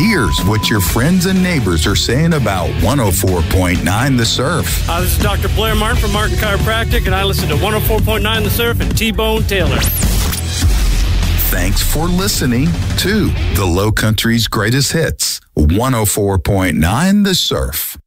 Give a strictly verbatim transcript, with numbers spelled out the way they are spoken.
Here's what your friends and neighbors are saying about one oh four point nine The Surf. Uh, this is Doctor Blair Martin from Martin Chiropractic, and I listen to one oh four point nine The Surf and T-Bone Taylor. Thanks for listening to the Low Country's greatest hits, one oh four point nine The Surf.